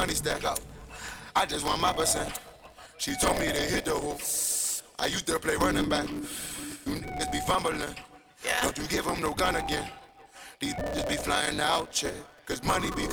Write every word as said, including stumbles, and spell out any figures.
money stack up. I just want my percent. She told me to hit the hoop. I used to play running back. You niggas be fumbling. Don't you give them no gun again. These just be flying out, check. Cause money be